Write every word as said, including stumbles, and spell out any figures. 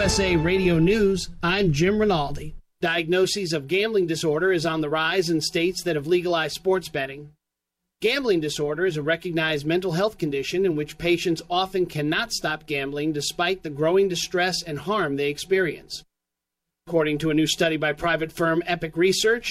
S A Radio News, I'm Jim Rinaldi. Diagnoses of gambling disorder is on the rise in states that have legalized sports betting. Gambling disorder is a recognized mental health condition in which patients often cannot stop gambling despite the growing distress and harm they experience. According to a new study by private firm Epic Research,